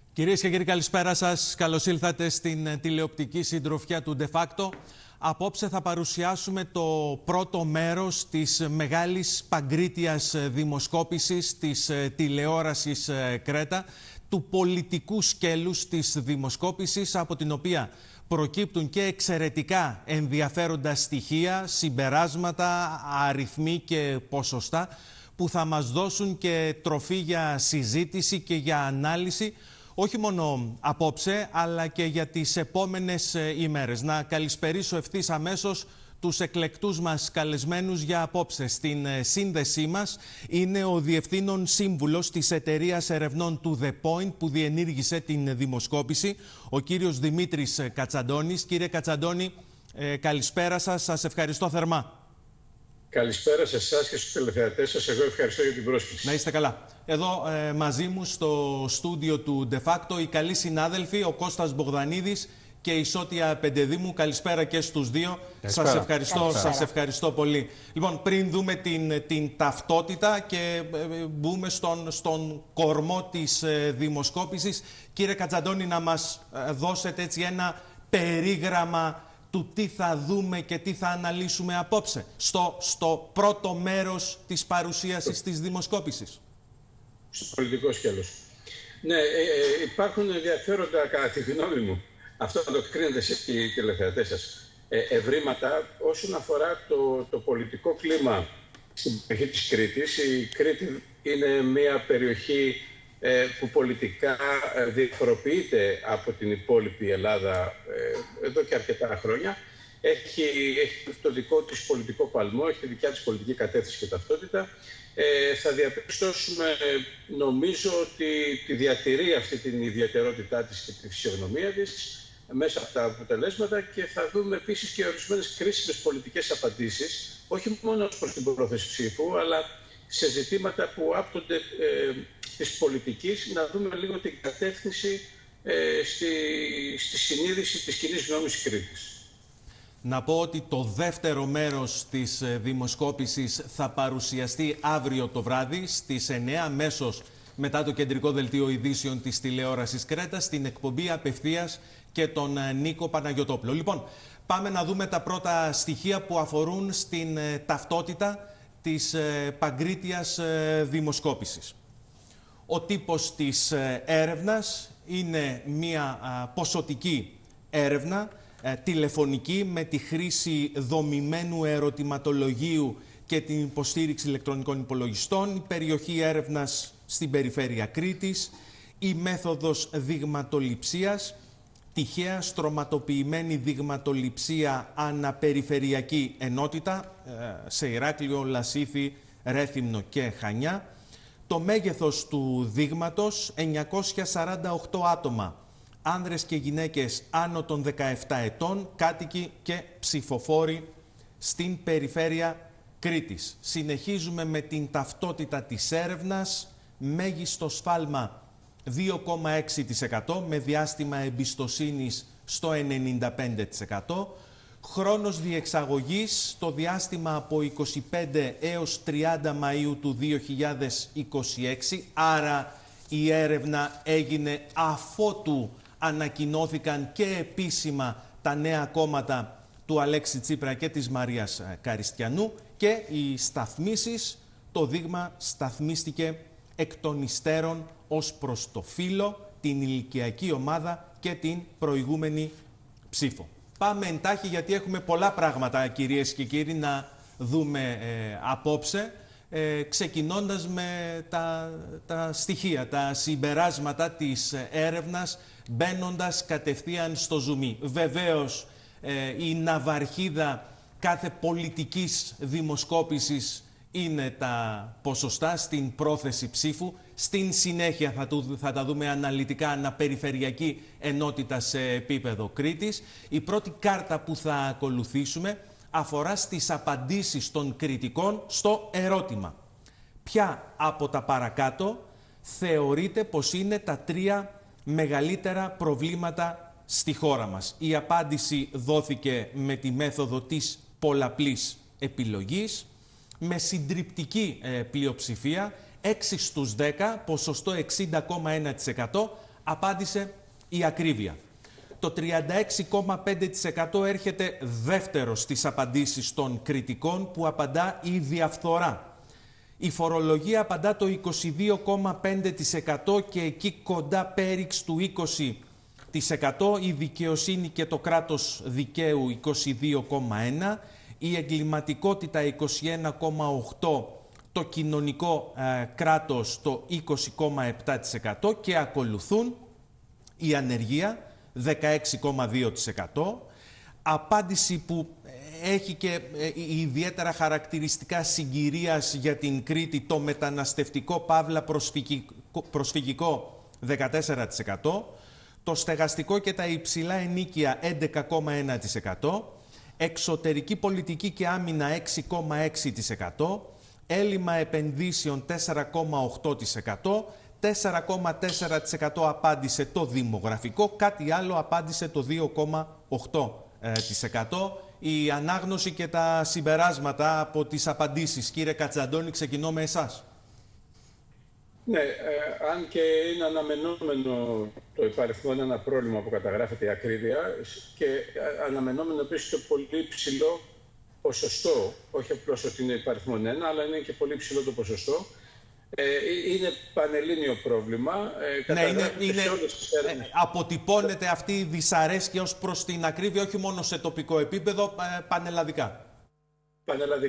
Κυρίες και κύριοι, καλησπέρα σας. Καλώς ήλθατε στην τηλεοπτική συντροφιά του De Facto. Απόψε θα παρουσιάσουμε το πρώτο μέρος της μεγάλης παγκρίτιας δημοσκόπησης της τηλεόρασης Κρέτα, του πολιτικού σκέλους της δημοσκόπησης, από την οποία προκύπτουν και εξαιρετικά ενδιαφέροντα στοιχεία, συμπεράσματα, αριθμοί και ποσοστά, που θα μας δώσουν και τροφή για συζήτηση και για ανάλυση, όχι μόνο απόψε, αλλά και για τις επόμενες ημέρες. Να καλησπερίσω ευθύς αμέσως τους εκλεκτούς μας καλεσμένους για απόψε. Στην σύνδεσή μας είναι ο Διευθύνων Σύμβουλος της Εταιρείας Ερευνών του The Point, που διενήργησε την δημοσκόπηση, ο κύριος Δημήτρης Κατσαντώνης. Κύριε Κατσαντώνη, καλησπέρα σας. Σας ευχαριστώ θερμά. Καλησπέρα σε εσάς και στους τηλεθεατές σας. Εγώ ευχαριστώ για την πρόσκληση. Να είστε καλά. Εδώ μαζί μου στο στούντιο του De Facto οι καλοί συνάδελφοι, ο Κώστας Μπογδανίδης και η Σώτια Πεντεδήμου. Καλησπέρα και στους δύο. Σας ευχαριστώ πολύ. Λοιπόν, πριν δούμε την ταυτότητα και μπούμε στον κορμό της δημοσκόπησης, κύριε Κατσαντώνη, να μας δώσετε έτσι ένα περίγραμμα του τι θα δούμε και τι θα αναλύσουμε απόψε στο πρώτο μέρος της παρουσίασης της δημοσκόπησης. Στο πολιτικό σκέλος. Ναι, υπάρχουν ενδιαφέροντα, κατά τη γνώμη μου, αυτό το κρίνετε εσείς και οι τηλεθεατές σας, ευρήματα όσον αφορά το πολιτικό κλίμα στην περιοχή της Κρήτης. Η Κρήτη είναι μια περιοχή που πολιτικά διαφοροποιείται από την υπόλοιπη Ελλάδα εδώ και αρκετά χρόνια. Έχει το δικό της πολιτικό παλμό, έχει τη δικιά της πολιτική κατεύθυνση και ταυτότητα. Θα διαπιστώσουμε, νομίζω, ότι τη διατηρεί αυτή την ιδιαιτερότητά της και τη φυσιογνωμία της μέσα από τα αποτελέσματα, και θα δούμε επίσης και ορισμένες κρίσιμες πολιτικές απαντήσεις, όχι μόνο προς την πρόθεση ψήφου, αλλά σε ζητήματα που άπτονται της πολιτικής, να δούμε λίγο την κατεύθυνση στη συνείδηση της κοινής γνώμης Κρήτης. Να πω ότι το δεύτερο μέρος της δημοσκόπησης θα παρουσιαστεί αύριο το βράδυ στις 9, αμέσως μετά το κεντρικό δελτίο ειδήσεων της τηλεόρασης Κρέτα, στην εκπομπή Απευθείας και τον Νίκο Παναγιωτόπουλο. Λοιπόν, πάμε να δούμε τα πρώτα στοιχεία που αφορούν στην ταυτότητα της παγκρίτιας δημοσκόπησης. Ο τύπος της έρευνας είναι μια ποσοτική έρευνα, τηλεφωνική, με τη χρήση δομημένου ερωτηματολογίου και την υποστήριξη ηλεκτρονικών υπολογιστών, η περιοχή έρευνας στην περιφέρεια Κρήτης, η μέθοδος δειγματοληψίας, τυχαία στρωματοποιημένη δειγματοληψία αναπεριφερειακή ενότητα σε Ηράκλειο, Λασίθι, Ρέθυμνο και Χανιά. Το μέγεθος του δείγματος, 948 άτομα, άνδρες και γυναίκες άνω των 17 ετών, κάτοικοι και ψηφοφόροι στην περιφέρεια Κρήτης. Συνεχίζουμε με την ταυτότητα της έρευνας, μέγιστο σφάλμα 2,6%, με διάστημα εμπιστοσύνης στο 95%. Χρόνος διεξαγωγής, το διάστημα από 25 έως 30 Μαΐου του 2026, άρα η έρευνα έγινε αφότου ανακοινώθηκαν και επίσημα τα νέα κόμματα του Αλέξη Τσίπρα και της Μαρίας Καριστιανού, και οι σταθμίσεις, το δείγμα σταθμίστηκε εκ των υστέρων ως προς το φύλο, την ηλικιακή ομάδα και την προηγούμενη ψήφο. Πάμε εντάχει, γιατί έχουμε πολλά πράγματα, κυρίες και κύριοι, να δούμε απόψε, ξεκινώντας με τα στοιχεία, τα συμπεράσματα της έρευνας, μπαίνοντας κατευθείαν στο ζουμί. Βεβαίως, η ναυαρχίδα κάθε πολιτικής δημοσκόπησης είναι τα ποσοστά στην πρόθεση ψήφου. Στην συνέχεια θα τα δούμε αναλυτικά αναπεριφερειακή ενότητα σε επίπεδο Κρήτης. Η πρώτη κάρτα που θα ακολουθήσουμε αφορά στις απαντήσεις των κριτικών στο ερώτημα: ποια από τα παρακάτω θεωρείται πως είναι τα τρία μεγαλύτερα προβλήματα στη χώρα μας? Η απάντηση δόθηκε με τη μέθοδο της πολλαπλής επιλογής, με συντριπτική πλειοψηφία, 6 στους 10, ποσοστό 60,1%, Απάντησε η ακρίβεια. Το 36,5% έρχεται δεύτερο στις απαντήσεις των κριτικών, που απαντά η διαφθορά. Η φορολογία απαντά το 22,5% και εκεί κοντά πέριξ του 20%. Η δικαιοσύνη και το κράτος δικαίου 22,1%. Η εγκληματικότητα 21,8%. Το κοινωνικό κράτος το 20,7% και ακολουθούν η ανεργία 16,2%. Απάντηση που έχει και ιδιαίτερα χαρακτηριστικά συγκυρίας για την Κρήτη, το μεταναστευτικό παύλα προσφυγικό 14%. Το στεγαστικό και τα υψηλά ενοίκια 11,1%. Εξωτερική πολιτική και άμυνα 6,6%. Έλλειμμα επενδύσεων 4,8%. 4,4% απάντησε το δημογραφικό, κάτι άλλο απάντησε το 2,8%. Η ανάγνωση και τα συμπεράσματα από τις απαντήσεις. Κύριε Κατζαντώνη, ξεκινώ με εσάς. Ναι, αν και είναι αναμενόμενο το υπαριθμό ένα πρόβλημα που καταγράφεται η ακρίβεια και αναμενόμενο επίσης το πολύ ψηλό ποσοστό, όχι απλώς ότι είναι υπαριθμό 1, αλλά είναι και πολύ ψηλό το ποσοστό. Είναι πανελλήνιο πρόβλημα. Ναι, αποτυπώνεται αυτή η δυσαρέσκεια ως προς την ακρίβεια όχι μόνο σε τοπικό επίπεδο, πανελλαδικά.